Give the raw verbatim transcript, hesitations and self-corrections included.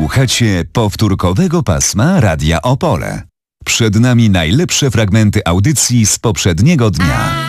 Słuchacie powtórkowego pasma Radia Opole. Przed nami najlepsze fragmenty audycji z poprzedniego dnia.